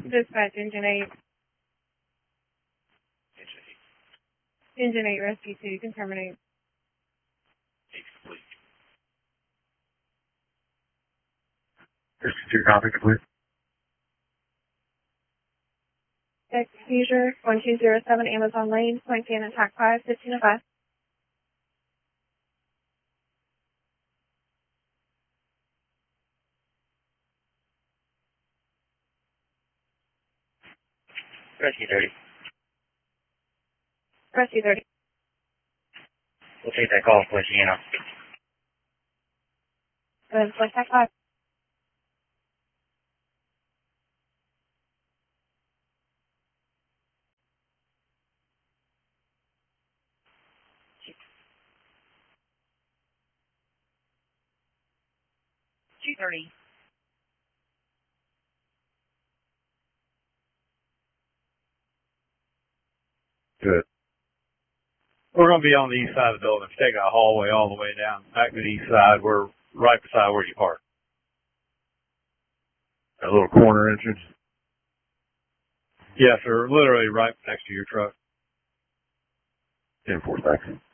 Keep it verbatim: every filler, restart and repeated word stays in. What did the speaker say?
Dispatch, Engine eight. Engine eight, Rescue two, you can terminate. Rescue two, copy, complete. Seizure, one two zero seven Amazon Lane, point Cannon, attack five, fifteen oh five. Rescue thirty. Rescue thirty. We'll take that call, please, you know. Go ahead and select attack five. two thirty. Good. We're going to be on the east side of the building. If you take a hallway all the way down back to the east side, we're right beside where you park. That little corner entrance? Yes, sir. Literally right next to your truck. ten four, thanks.